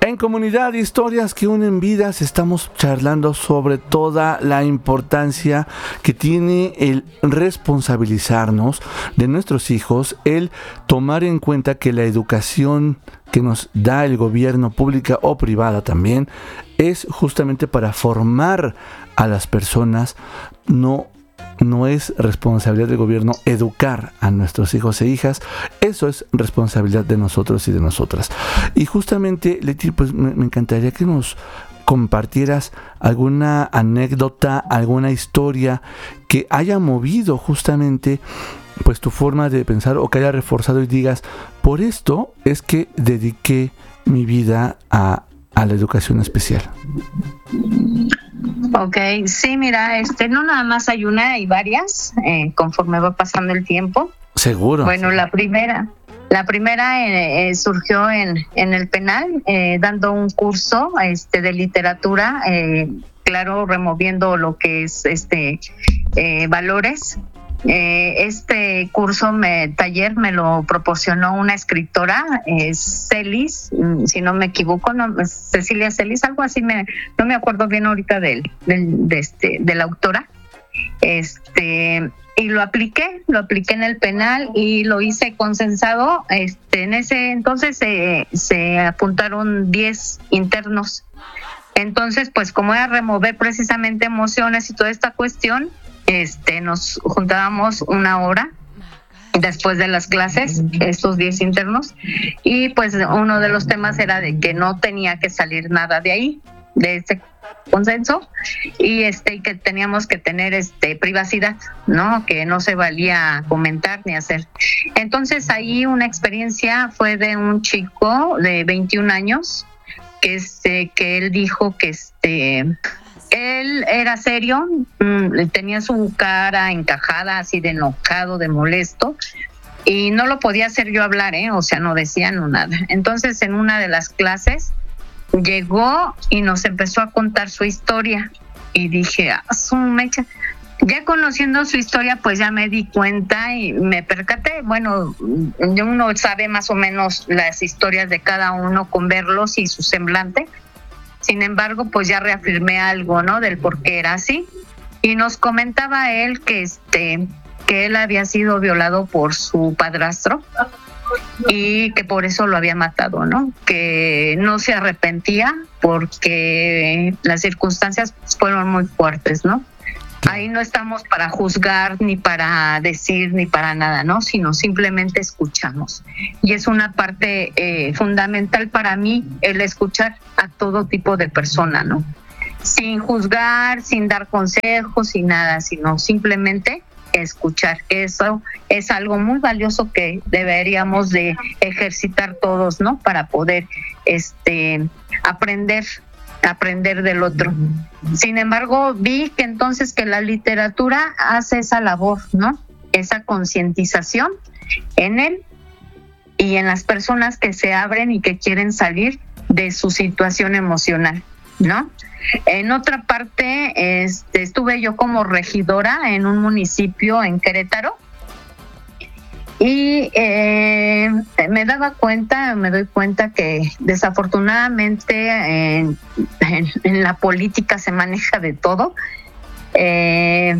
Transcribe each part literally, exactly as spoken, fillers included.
En Comunidad, historias que unen vidas, estamos charlando sobre toda la importancia que tiene el responsabilizarnos de nuestros hijos, el tomar en cuenta que la educación que nos da el gobierno, pública o privada también, es justamente para formar a las personas. No No es responsabilidad del gobierno educar a nuestros hijos e hijas, eso es responsabilidad de nosotros y de nosotras. Y justamente, Leti, pues me, me encantaría que nos compartieras alguna anécdota, alguna historia que haya movido justamente pues tu forma de pensar, o que haya reforzado y digas, por esto es que dediqué mi vida a, a la educación especial. Ok, sí, mira, este, no nada más hay una, hay varias, eh, conforme va pasando el tiempo. Seguro. Bueno, la primera, la primera eh, eh, surgió en, en el penal, eh, dando un curso este, de literatura, eh, claro, removiendo lo que es este eh, valores. Eh, este curso, me, taller, me lo proporcionó una escritora, eh, Celis, si no me equivoco, no, Cecilia Celis, algo así, me, no me acuerdo bien ahorita de, de, de, este, de la autora. Este, y lo apliqué, lo apliqué en el penal y lo hice consensado. Este, en ese entonces eh, se apuntaron diez internos. Entonces, pues como era remover precisamente emociones y toda esta cuestión, Este, nos juntábamos una hora después de las clases, estos diez internos, y pues uno de los temas era de que no tenía que salir nada de ahí, de ese consenso, y este que teníamos que tener este privacidad, ¿no? Que no se valía comentar ni hacer. Entonces ahí una experiencia fue de un chico de veintiún años, que este que él dijo que este él era serio, tenía su cara encajada, así de enojado, de molesto, y no lo podía hacer yo hablar, ¿eh? O sea, no decía no nada. Entonces, en una de las clases, llegó y nos empezó a contar su historia, y dije, ah, su mecha. Ya conociendo su historia, pues ya me di cuenta y me percaté. Bueno, uno sabe más o menos las historias de cada uno con verlos y su semblante. Sin embargo, pues ya reafirmé algo, ¿no? Del por qué era así. Y nos comentaba él que este que él había sido violado por su padrastro y que por eso lo había matado, ¿no? Que no se arrepentía porque las circunstancias fueron muy fuertes, ¿no? Ahí no estamos para juzgar, ni para decir, ni para nada, ¿no? Sino simplemente escuchamos. Y es una parte eh, fundamental para mí, el escuchar a todo tipo de persona, ¿no? Sin juzgar, sin dar consejos, sin nada, sino simplemente escuchar. Eso es algo muy valioso que deberíamos de ejercitar todos, ¿no? Para poder este aprender aprender del otro. Sin embargo, vi que entonces que la literatura hace esa labor, ¿no? Esa concientización en él y en las personas que se abren y que quieren salir de su situación emocional, ¿no? En otra parte, este, estuve yo como regidora en un municipio en Querétaro. Y eh, me daba cuenta, me doy cuenta que desafortunadamente en, en, en la política se maneja de todo. Eh,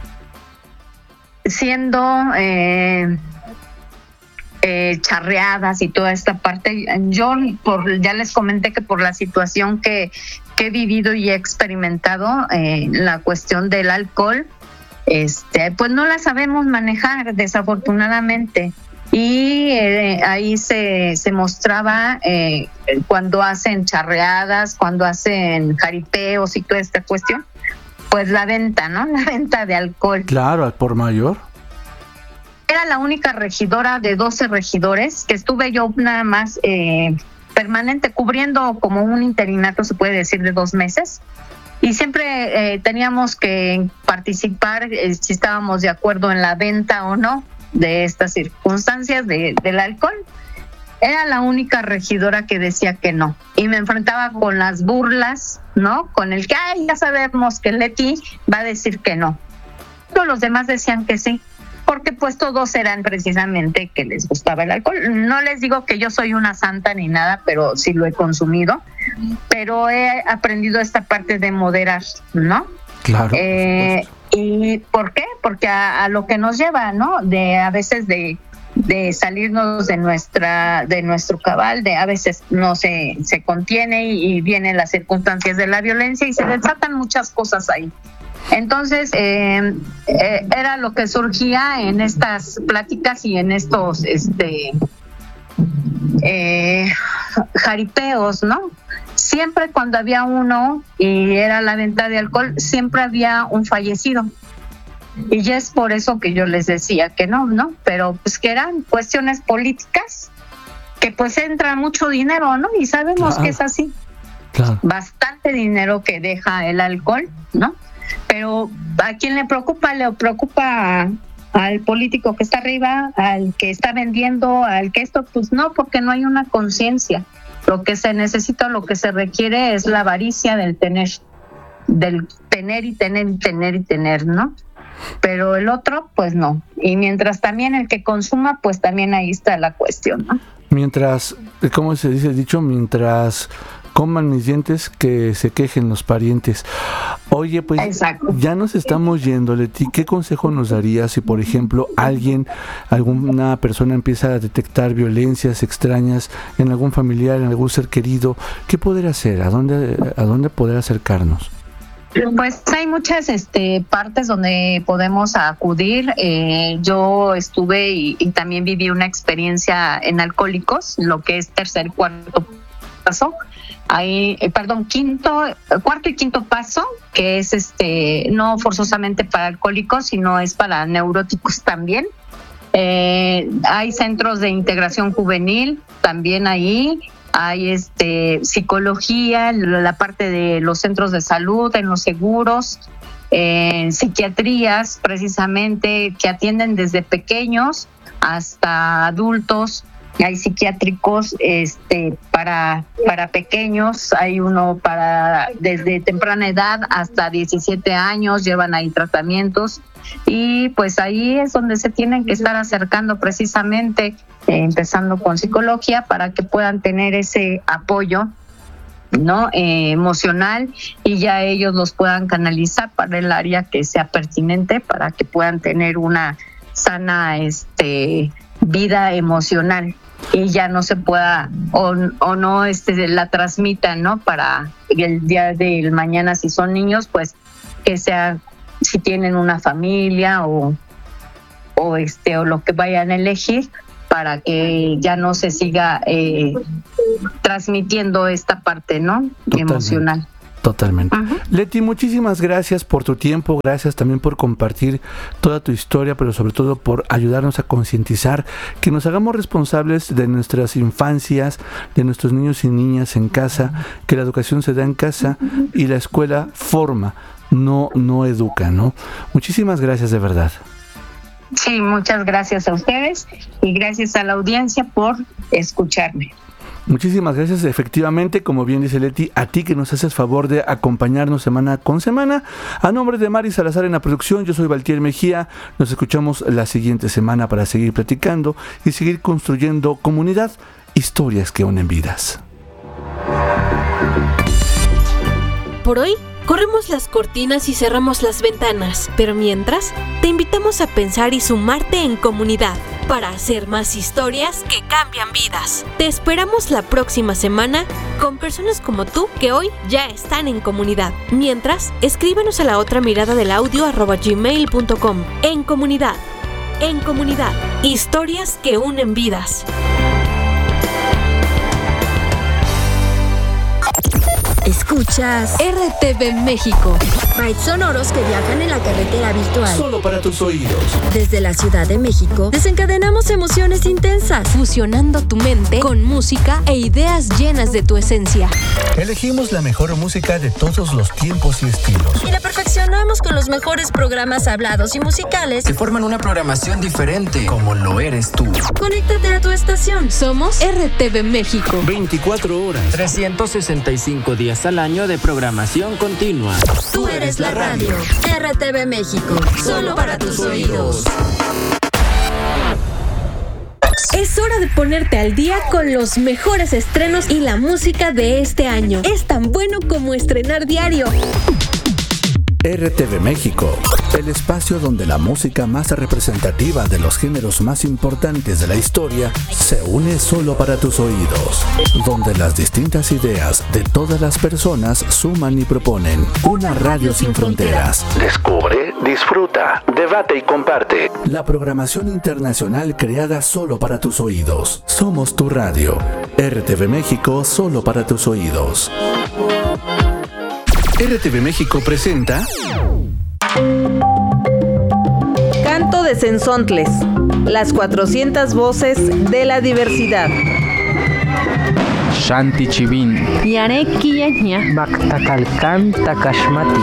siendo eh, eh, charreadas y toda esta parte, yo por, ya les comenté que por la situación que, que he vivido y he experimentado, eh, la cuestión del alcohol, Este, pues no la sabemos manejar, desafortunadamente. Y eh, ahí se, se mostraba eh, cuando hacen charreadas, cuando hacen jaripeos y toda esta cuestión, pues la venta, ¿no? La venta de alcohol. Claro, al por mayor. Era la única regidora de doce regidores, que estuve yo nada más eh, permanente, cubriendo como un interinato, se puede decir, de dos meses. Y siempre eh, teníamos que participar eh, si estábamos de acuerdo en la venta o no de estas circunstancias de, del alcohol. Era la única regidora que decía que no. Y me enfrentaba con las burlas, ¿no? Con el que, ay, ya sabemos que Leti va a decir que no. Todos los demás decían que sí. porque pues todos eran precisamente que les gustaba el alcohol. No les digo que yo soy una santa ni nada, pero sí lo he consumido, pero he aprendido esta parte de moderar, ¿no? Claro. Eh, ¿Y por qué? Porque a, a lo que nos lleva, ¿no? De a veces de de salirnos de nuestra de nuestro cabal, de a veces no se se contiene y, y vienen las circunstancias de la violencia y se desatan muchas cosas ahí. Entonces eh, eh, era lo que surgía en estas pláticas y en estos este eh, jaripeos, ¿no? Siempre cuando había uno y era la venta de alcohol, siempre había un fallecido. Y ya es por eso que yo les decía que no, ¿no? Pero pues que eran cuestiones políticas, que pues entra mucho dinero, ¿no? Y sabemos claro. que es así. Claro. Bastante dinero que deja el alcohol, ¿no? Pero ¿a quién le preocupa? Le preocupa al político que está arriba, al que está vendiendo, al que esto, pues no, porque no hay una conciencia. Lo que se necesita, lo que se requiere es la avaricia del tener, del tener y tener y tener y tener, ¿no? Pero el otro, pues no. Y mientras también el que consuma, pues también ahí está la cuestión, ¿no? Mientras, ¿cómo se dice el dicho? Mientras coman mis dientes, que se quejen los parientes. Oye, pues Exacto. ya nos estamos yendo, Leti. ¿Qué consejo nos darías si, por ejemplo, alguien, alguna persona empieza a detectar violencias extrañas en algún familiar, en algún ser querido? ¿Qué poder hacer? ¿A dónde, a dónde poder acercarnos? Pues hay muchas este, partes donde podemos acudir. Eh, yo estuve y, y también viví una experiencia en Alcohólicos, lo que es tercer, cuarto paso. Ahí, eh, perdón, quinto, cuarto y quinto paso, que es este no forzosamente para alcohólicos, sino es para neuróticos también. Eh, hay centros de integración juvenil también ahí. Hay este psicología, la parte de los centros de salud, en los seguros, en psiquiatrías precisamente que atienden desde pequeños hasta adultos. Hay psiquiátricos este para para pequeños, hay uno para desde temprana edad hasta diecisiete años, llevan ahí tratamientos y pues ahí es donde se tienen que estar acercando precisamente, eh, empezando con psicología para que puedan tener ese apoyo, ¿no? Eh, emocional y ya ellos los puedan canalizar para el área que sea pertinente para que puedan tener una sana este vida emocional y ya no se pueda o, o no este la transmitan, ¿no? Para el día del mañana, si son niños, pues que sea si tienen una familia o o este o lo que vayan a elegir para que ya no se siga eh, transmitiendo esta parte, ¿no? Totalmente. Emocional. Totalmente. Uh-huh. Leti, muchísimas gracias por tu tiempo, gracias también por compartir toda tu historia, pero sobre todo por ayudarnos a concientizar, que nos hagamos responsables de nuestras infancias, de nuestros niños y niñas en casa, que la educación se da en casa y la escuela forma, no, no educa, ¿no? Muchísimas gracias de verdad. Sí, muchas gracias a ustedes y gracias a la audiencia por escucharme. Muchísimas gracias, efectivamente, como bien dice Leti, a ti que nos haces favor de acompañarnos semana con semana. A nombre de Mari Salazar en la producción, yo soy Valtier Mejía. Nos escuchamos la siguiente semana para seguir platicando y seguir construyendo comunidad, historias que unen vidas. Por hoy, corremos las cortinas y cerramos las ventanas, pero mientras, te invitamos a pensar y sumarte en comunidad para hacer más historias que cambian vidas. Te esperamos la próxima semana con personas como tú que hoy ya están en comunidad. Mientras, escríbenos a la otra mirada del audio arroba gmail punto com. En comunidad, en comunidad, historias que unen vidas. Escuchas R T V México. Bytes sonoros que viajan en la carretera virtual. Solo para tus oídos. Desde la Ciudad de México, desencadenamos emociones intensas, fusionando tu mente con música e ideas llenas de tu esencia. Elegimos la mejor música de todos los tiempos y estilos. Y la perfeccionamos con los mejores programas hablados y musicales que forman una programación diferente, como lo eres tú. Conéctate a tu estación. Somos R T V México. veinticuatro horas. trescientos sesenta y cinco días al año de programación continua. Tú eres la radio. R T V México. Solo para tus oídos. Es hora de ponerte al día con los mejores estrenos y la música de este año. Es tan bueno como estrenar diario. R T V México, el espacio donde la música más representativa de los géneros más importantes de la historia se une solo para tus oídos, donde las distintas ideas de todas las personas suman y proponen una radio sin fronteras. Descubre, disfruta, debate y comparte la programación internacional creada solo para tus oídos. Somos tu radio. R T V México, solo para tus oídos. R T V México presenta Canto de Cenzontles, las cuatrocientas voces de la diversidad. Shanti Chivin Yareki Yaña Baktakalkan Takashmati.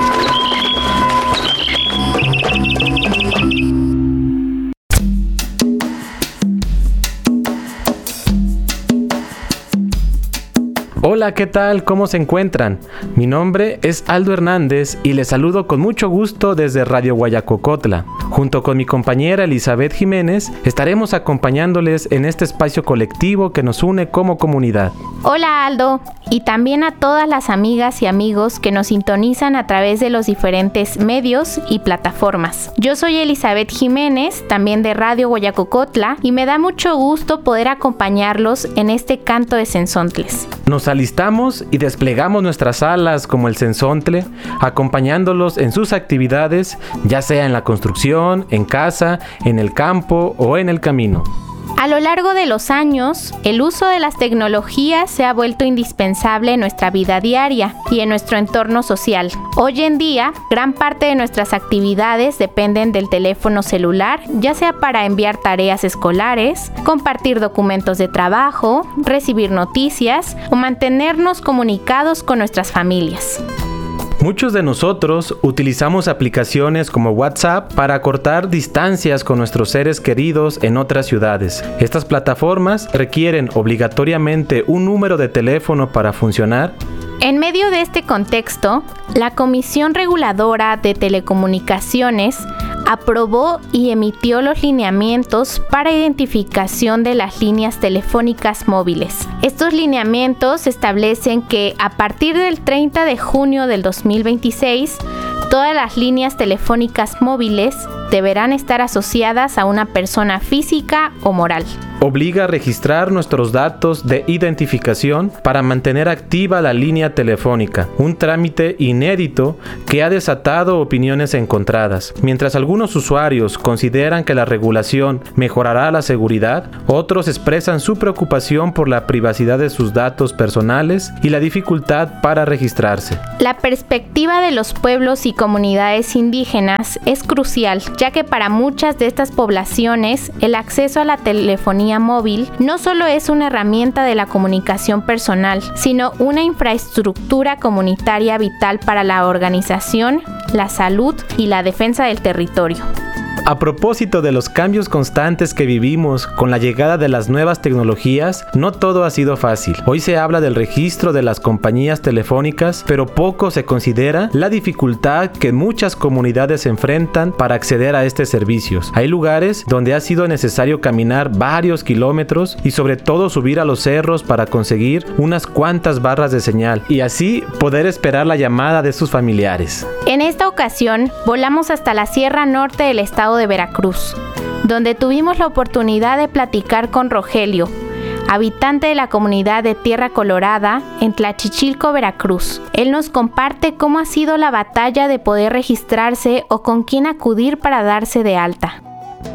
Hola, ¿qué tal? ¿Cómo se encuentran? Mi nombre es Aldo Hernández y les saludo con mucho gusto desde Radio Guayacocotla. Junto con mi compañera Elizabeth Jiménez, estaremos acompañándoles en este espacio colectivo que nos une como comunidad. Hola Aldo, y también a todas las amigas y amigos que nos sintonizan a través de los diferentes medios y plataformas. Yo soy Elizabeth Jiménez, también de Radio Guayacocotla, y me da mucho gusto poder acompañarlos en este canto de cenzontles. Nos alistamos y desplegamos nuestras alas como el cenzontle, acompañándolos en sus actividades, ya sea en la construcción, en casa, en el campo o en el camino. A lo largo de los años, el uso de las tecnologías se ha vuelto indispensable en nuestra vida diaria y en nuestro entorno social. Hoy en día, gran parte de nuestras actividades dependen del teléfono celular, ya sea para enviar tareas escolares, compartir documentos de trabajo, recibir noticias o mantenernos comunicados con nuestras familias. Muchos de nosotros utilizamos aplicaciones como WhatsApp para acortar distancias con nuestros seres queridos en otras ciudades. Estas plataformas requieren obligatoriamente un número de teléfono para funcionar. En medio de este contexto, la Comisión Reguladora de Telecomunicaciones aprobó y emitió los lineamientos para identificación de las líneas telefónicas móviles. Estos lineamientos establecen que a partir del treinta de junio del dos mil veintiséis, todas las líneas telefónicas móviles deberán estar asociadas a una persona física o moral. Obliga a registrar nuestros datos de identificación para mantener activa la línea telefónica, un trámite inédito que ha desatado opiniones encontradas. Mientras algunos usuarios consideran que la regulación mejorará la seguridad, otros expresan su preocupación por la privacidad de sus datos personales y la dificultad para registrarse. La perspectiva de los pueblos y comunidades indígenas es crucial, ya que para muchas de estas poblaciones el acceso a la telefonía móvil no solo es una herramienta de la comunicación personal, sino una infraestructura comunitaria vital para la organización, la salud y la defensa del territorio. A propósito de los cambios constantes que vivimos con la llegada de las nuevas tecnologías, no todo ha sido fácil. Hoy se habla del registro de las compañías telefónicas, pero poco se considera la dificultad que muchas comunidades enfrentan para acceder a estos servicios. Hay lugares donde ha sido necesario caminar varios kilómetros y sobre todo subir a los cerros para conseguir unas cuantas barras de señal y así poder esperar la llamada de sus familiares. En esta ocasión, volamos hasta la Sierra Norte del estado de Veracruz, donde tuvimos la oportunidad de platicar con Rogelio, habitante de la comunidad de Tierra Colorada en Tlachichilco, Veracruz. Él nos comparte cómo ha sido la batalla de poder registrarse o con quién acudir para darse de alta.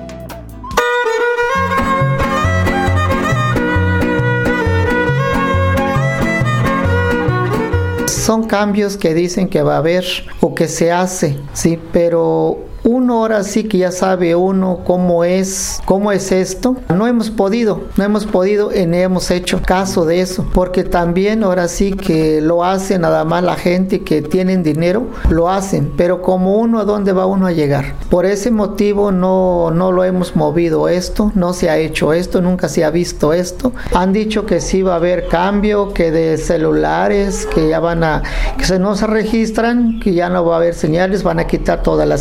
Son cambios que dicen que va a haber o que se hace, sí, pero uno ahora sí que ya sabe uno cómo es, cómo es esto. No hemos podido, no hemos podido y no hemos hecho caso de eso, porque también ahora sí que lo hace nada más la gente que tienen dinero, lo hacen, pero como uno, ¿a dónde va uno a llegar? Por ese motivo no, no lo hemos movido esto, no se ha hecho esto, nunca se ha visto esto. Han dicho que sí va a haber cambio, que de celulares, que ya van a, que se no se registran, que ya no va a haber señales, van a quitar todas las señales.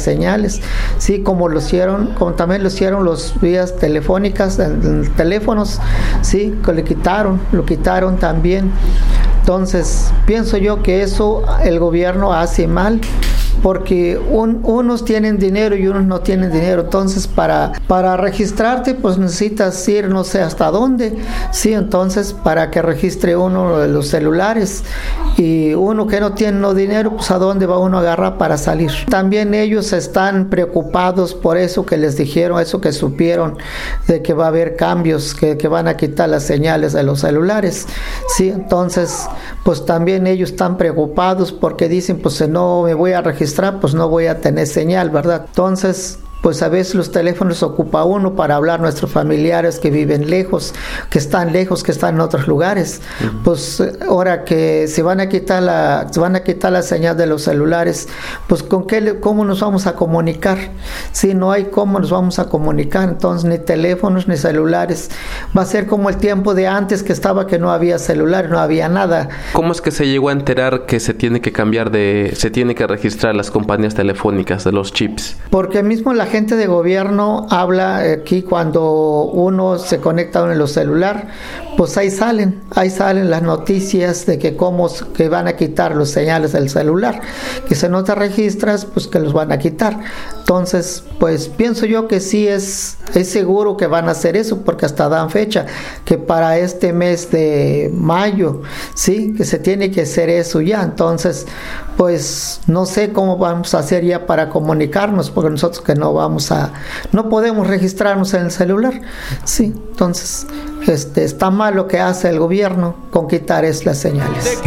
señales, sí, como lo hicieron, como también lo hicieron los vías telefónicas, en, en teléfonos, sí, que le quitaron, lo quitaron también. Entonces, pienso yo que eso el gobierno hace mal, porque un, unos tienen dinero y unos no tienen dinero. Entonces, para, para registrarte, pues necesitas ir no sé hasta dónde, sí, entonces para que registre uno los celulares, y uno que no tiene no dinero, pues a dónde va uno a agarrar para salir. También ellos están preocupados por eso que les dijeron, eso que supieron, de que va a haber cambios, que, que van a quitar las señales de los celulares, sí, entonces pues también ellos están preocupados porque dicen, pues si no me voy a registrar, pues no voy a tener señal, ¿verdad? Entonces, pues a veces los teléfonos ocupa uno para hablar a nuestros familiares que viven lejos, que están lejos, que están en otros lugares. Uh-huh. Pues ahora que se van a quitar la, se van a quitar la señal de los celulares, pues con qué, cómo nos vamos a comunicar. Si no hay cómo nos vamos a comunicar, entonces ni teléfonos ni celulares. Va a ser como el tiempo de antes que estaba, que no había celular, no había nada. ¿Cómo es que se llegó a enterar que se tiene que cambiar de, se tiene que registrar las compañías telefónicas de los chips? Porque mismo la gente de gobierno habla aquí cuando uno se conecta en los celular, pues ahí salen, ahí salen las noticias de que cómo que van a quitar los señales del celular, que si no te registras, pues que los van a quitar. Entonces, pues pienso yo que sí es, es seguro que van a hacer eso, porque hasta dan fecha, que para este mes de mayo, sí, que se tiene que hacer eso ya. Entonces, pues no sé cómo vamos a hacer ya para comunicarnos, porque nosotros que no vamos a, no podemos registrarnos en el celular, sí, entonces este, está mal lo que hace el gobierno con quitar es las señales.